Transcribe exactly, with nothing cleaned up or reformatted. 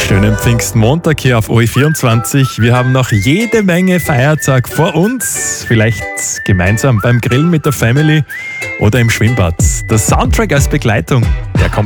Schönen Pfingstmontag hier auf O E vierundzwanzig. Wir haben noch jede Menge Feiertag vor uns. Vielleicht gemeinsam beim Grillen mit der Family oder im Schwimmbad. Der Soundtrack als Begleitung, der kommt